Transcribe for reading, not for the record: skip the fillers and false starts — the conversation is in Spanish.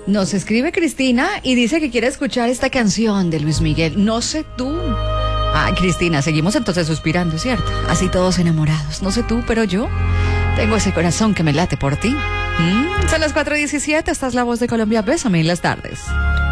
Nos escribe Cristina y dice que quiere escuchar esta canción de Luis Miguel. No sé tú. Ay, Cristina, seguimos entonces suspirando, ¿cierto? Así todos enamorados. No sé tú, pero yo tengo ese corazón que me late por ti. Son las 4:17, esta es La Voz de Colombia. Bésame en las tardes.